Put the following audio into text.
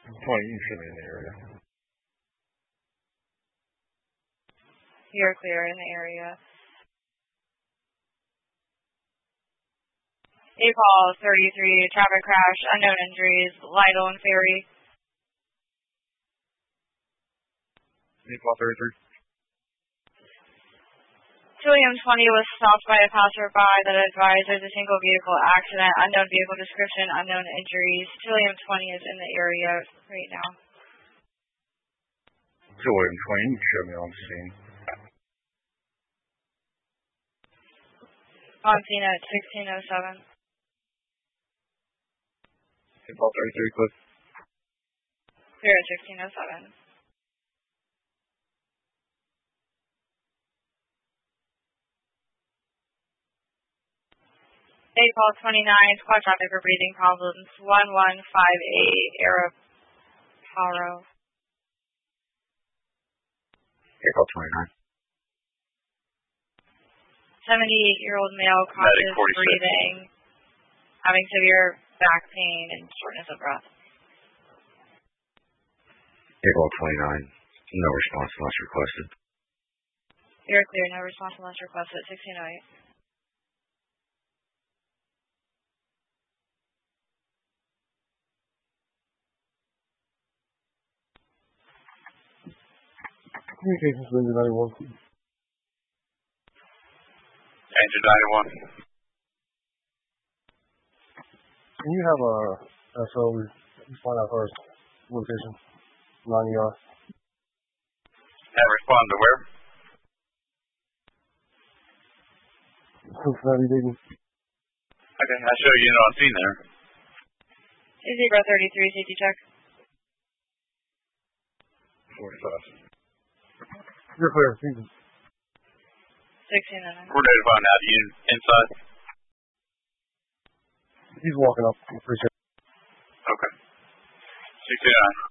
20, you should be in the area. You're clear in the area. April 33, traffic crash, unknown injuries, Lytle and Ferry. April 33. Trillium 20 was stopped by a passerby that advised there's a single vehicle accident, unknown vehicle description, unknown injuries. Trillium 20 is in the area right now. Trillium 20, you show me on scene. On scene at 1607. April 33, Cliff. Clear at 1607. April 29, squad traffic for breathing problems, 1158, Araparo. April 29. 78-year-old male conscious breathing, having severe back pain and shortness of breath. April 29, no response unless requested. You're clear, no response unless requested, 1608. Communications to Engine 91. Engine 91. Can you have a SO respond out first? Location 9ER. And respond to where? Cincinnati, Dayton. Okay, I show you on scene there. Zebra 33, safety check. 45. You're clear. 1609. We're notifying now. You inside? He's walking up. Appreciate it. Okay. 1609.